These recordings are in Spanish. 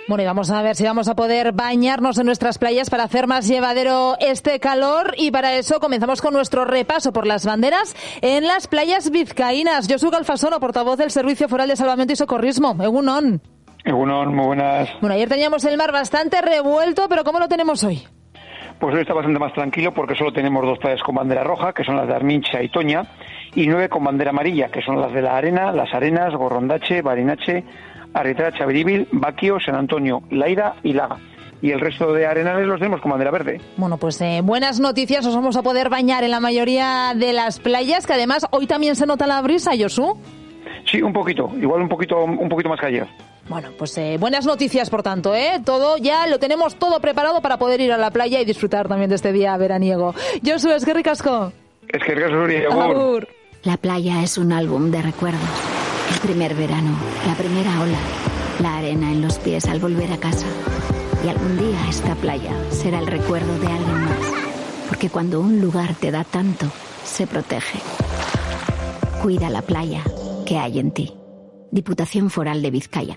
Bueno, y vamos a ver si vamos a poder bañarnos en nuestras playas para hacer más llevadero este calor, y para eso comenzamos con nuestro repaso por las banderas en las playas vizcaínas. Josu Galfasono, portavoz del Servicio Foral de Salvamento y Socorrismo. Egunon. Egunon, muy buenas. Bueno, ayer teníamos el mar bastante revuelto, pero ¿cómo lo tenemos hoy? Pues hoy está bastante más tranquilo porque solo tenemos 2 playas con bandera roja, que son las de Armincha y Toña, y 9 con bandera amarilla, que son las de La Arena, Las Arenas, Gorrondache, Barinache, Arritra, Chaviribil, Baquio, San Antonio, Laira y Laga. Y el resto de arenales los tenemos con bandera verde. Bueno, pues buenas noticias, nos vamos a poder bañar en la mayoría de las playas, que además hoy también se nota la brisa, Josu. Sí, un poquito, igual un poquito más que ayer. Bueno, pues buenas noticias, por tanto, todo ya lo tenemos todo preparado para poder ir a la playa y disfrutar también de este día veraniego. Josu, eskerrik asko. Eskerrik asko, agur. La playa es un álbum de recuerdos. El primer verano, la primera ola, la arena en los pies al volver a casa. Y algún día esta playa será el recuerdo de alguien más. Porque cuando un lugar te da tanto, se protege. Cuida la playa que hay en ti. Diputación Foral de Vizcaya.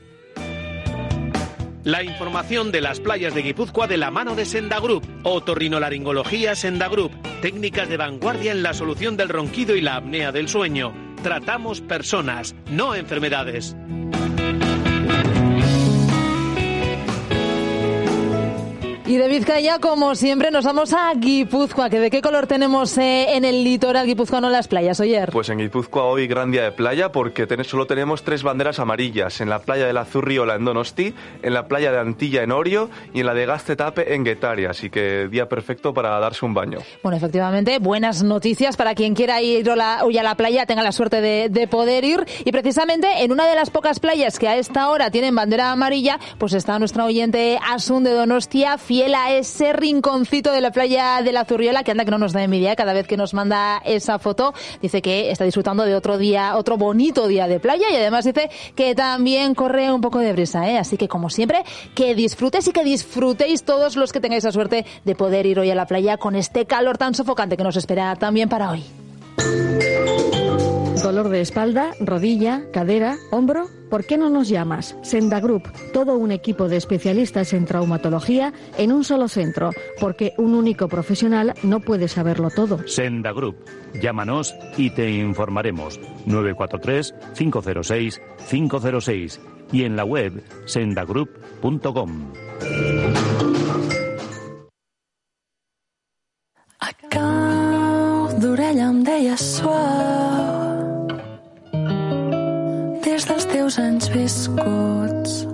La información de las playas de Guipúzcoa de la mano de Senda Group. Otorrinolaringología Senda Group. Técnicas de vanguardia en la solución del ronquido y la apnea del sueño. Tratamos personas, no enfermedades. Y de Vizcaya, como siempre, nos vamos a Guipúzcoa. ¿De qué color tenemos en el litoral guipuzcoano en las playas, Oyer? Pues en Guipúzcoa hoy gran día de playa porque solo tenemos 3 banderas amarillas. En la playa de la Zurriola en Donosti, en la playa de Antilla en Orio y en la de Gaztetape en Getaria. Así que día perfecto para darse un baño. Bueno, efectivamente, buenas noticias para quien quiera ir hoy a la playa, tenga la suerte de poder ir. Y precisamente en una de las pocas playas que a esta hora tienen bandera amarilla, pues está nuestra oyente Asun de Donostia, fiel a ese rinconcito de la playa de la Zurriola, que anda que no nos da envidia cada vez que nos manda esa foto. Dice que está disfrutando de otro bonito día de playa, y además dice que también corre un poco de brisa, Así que, como siempre, que disfrutes y que disfrutéis todos los que tengáis la suerte de poder ir hoy a la playa con este calor tan sofocante que nos espera también para hoy. Dolor de espalda, rodilla, cadera, hombro. ¿Por qué no nos llamas? Senda Group, todo un equipo de especialistas en traumatología en un solo centro, porque un único profesional no puede saberlo todo. Senda Group, llámanos y te informaremos. 943-506-506 y en la web sendagroup.com. A cau d'orella em deies suau des dels teus anys viscuts.